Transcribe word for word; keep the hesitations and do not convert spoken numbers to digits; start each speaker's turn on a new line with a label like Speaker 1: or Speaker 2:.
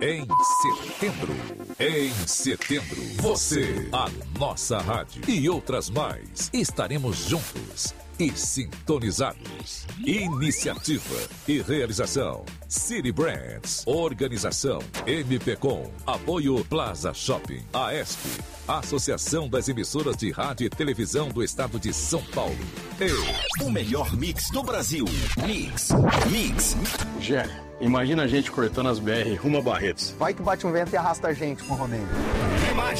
Speaker 1: Em setembro, em setembro, você, a nossa rádio e outras mais, estaremos juntos e sintonizados. Iniciativa e realização City Brands, organização M P Com, apoio Plaza Shopping, A E S P, Associação das Emissoras de Rádio e Televisão do Estado de São Paulo. E...
Speaker 2: o melhor mix do Brasil. Mix, mix.
Speaker 3: Jé, imagina a gente cortando as B R rumo a Barretos.
Speaker 4: Vai que bate um vento e arrasta a gente com o Romênio.